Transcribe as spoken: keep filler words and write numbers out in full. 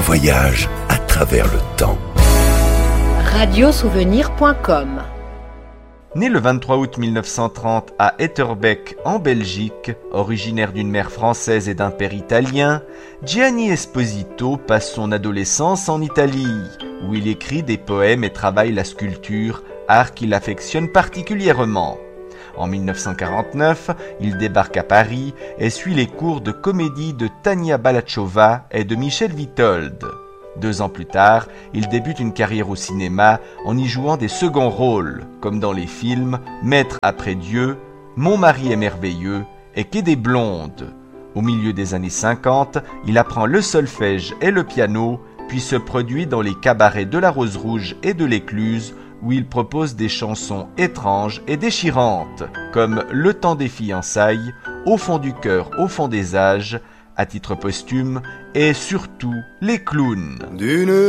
voyage à travers le temps. radiosouvenir point com. Né le vingt-trois août mille neuf cent trente à Etterbeek en Belgique, originaire d'une mère française et d'un père italien, Gianni Esposito passe son adolescence en Italie, où il écrit des poèmes et travaille la sculpture, art qu'il affectionne particulièrement. En mille neuf cent quarante-neuf, il débarque à Paris et suit les cours de comédie de Tania Balachova et de Michel Vitold. Deux ans plus tard, il débute une carrière au cinéma en y jouant des seconds rôles, comme dans les films Maître après Dieu, Mon mari est merveilleux et Quai des Blondes. Au milieu des années cinquante, il apprend le solfège et le piano, puis se produit dans les cabarets de la Rose Rouge et de l'Écluse, où il propose des chansons étranges et déchirantes, comme Le temps des fiançailles, Au fond du cœur, au fond des âges, à titre posthume, et surtout Les Clowns. D'une